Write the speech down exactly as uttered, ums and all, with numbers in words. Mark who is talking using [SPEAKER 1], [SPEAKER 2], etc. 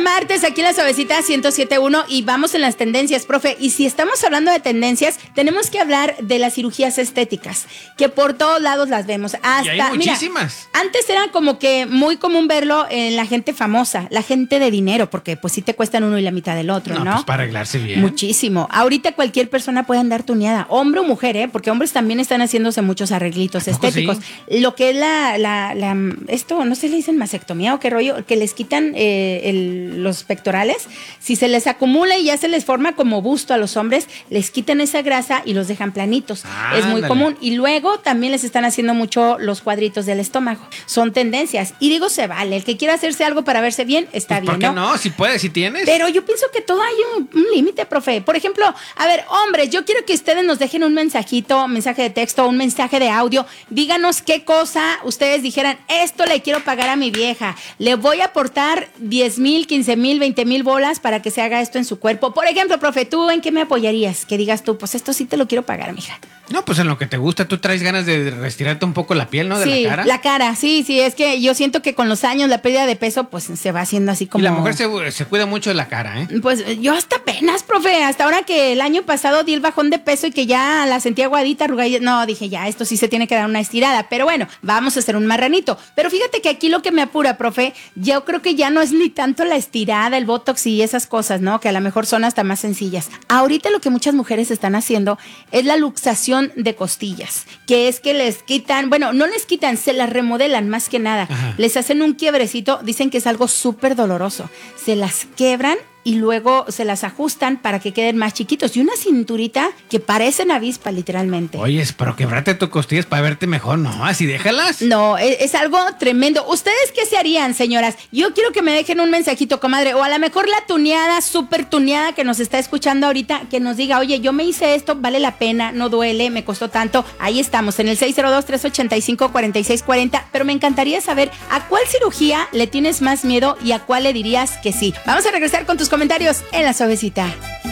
[SPEAKER 1] martes aquí en La Suavecita ciento siete punto uno y vamos en las tendencias, profe. Y si estamos hablando de tendencias, tenemos que hablar de las cirugías estéticas, que por todos lados las vemos. Hasta,
[SPEAKER 2] y hay muchísimas.
[SPEAKER 1] Mira, antes era como que muy común verlo en la gente famosa, la gente de dinero, porque pues sí te cuestan uno y la mitad del otro, ¿no?
[SPEAKER 2] No, pues para arreglarse bien.
[SPEAKER 1] Muchísimo. Ahorita cualquier persona puede andar tuneada, hombre o mujer, ¿eh? Porque hombres también están haciéndose muchos arreglitos estéticos. Sí? Lo que es la, la, la, esto, no sé, le dicen mastectomía o qué rollo, que les quitan eh, el, los pectorales, si se les acumula y ya se les forma como busto a los hombres, les quitan esa grasa y los dejan planitos. Ah, es muy ándale. común. Y luego también les están haciendo mucho los cuadritos del estómago. Son tendencias. Y digo, se vale. El que quiera hacerse algo para verse bien, está
[SPEAKER 2] pues
[SPEAKER 1] bien,
[SPEAKER 2] ¿por qué
[SPEAKER 1] no?
[SPEAKER 2] no? Si puedes, si tienes.
[SPEAKER 1] Pero yo pienso que todo hay un, un límite, profe. Por ejemplo, a ver, hombres, yo quiero que ustedes nos dejen un mensajito, un mensaje de texto, un mensaje de audio. Díganos qué cosa ustedes dijeran, esto le quiero pagar a mi vieja. Le voy a aportar diez mil, quince mil, veinte mil bolas para que se haga esto en su cuerpo. Por ejemplo, profe, ¿tú en qué me apoyarías? Que digas tú, pues esto sí te lo quiero pagar, mija.
[SPEAKER 2] No, pues en lo que te gusta. Tú traes ganas de retirarte un poco la piel, ¿no? De
[SPEAKER 1] sí,
[SPEAKER 2] la cara.
[SPEAKER 1] la cara, sí, sí. Es que yo siento que con los años la pérdida de peso, pues se va haciendo así como...
[SPEAKER 2] Y la mujer se, se cuida mucho de la cara, ¿eh?
[SPEAKER 1] Pues yo hasta apenas, profe. Hasta ahora que el año pasado di el bajón de peso y que ya la sentía aguadita, arrugadita. No, dije, ya, esto sí se tiene que dar una estirada. Pero bueno, vamos a hacer un marranito. Pero fíjate que aquí lo que me apura, profe, yo creo que ya no es ni tanto la estirada, el botox y esas cosas, ¿no? Que a lo mejor son hasta más sencillas. Ahorita lo que muchas mujeres están haciendo es la luxación de costillas, que es que les quitan, bueno, no les quitan, se las remodelan más que nada. Ajá. Les hacen un quiebrecito, dicen que es algo súper doloroso. Se las quebran y luego se las ajustan para que queden más chiquitos. Y una cinturita que parecen avispa, literalmente.
[SPEAKER 2] Oye, pero quebrate tus costillas para verte mejor, ¿no? Así déjalas.
[SPEAKER 1] No, es, es algo tremendo. ¿Ustedes qué se harían, señoras? Yo quiero que me dejen un mensajito, comadre, o a lo mejor la tuneada, súper tuneada que nos está escuchando ahorita, que nos diga, oye, yo me hice esto, vale la pena, no duele, me costó tanto. Ahí estamos, en el seis cero dos, tres ocho cinco, cuatro seis cuatro cero, pero me encantaría saber a cuál cirugía le tienes más miedo y a cuál le dirías que sí. Vamos a regresar con tus comentarios en La Suavecita.